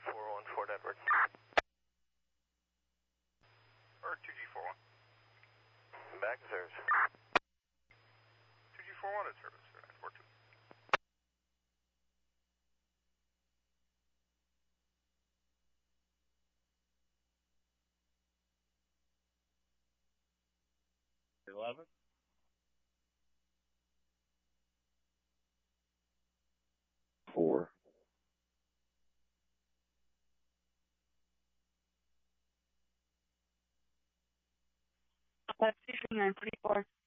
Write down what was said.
2G414 Fort Edward. Or 2G41. Back to service. 2G41 at service, 942. $11. $4. That's 944.